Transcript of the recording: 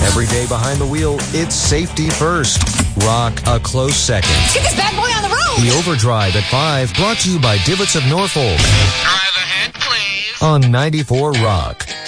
Every day behind the wheel, it's safety first. Rock a close second. Let's get this bad boy on the road. The Overdrive at 5, brought to you by Divots of Norfolk. Drive ahead, please. On 94 Rock.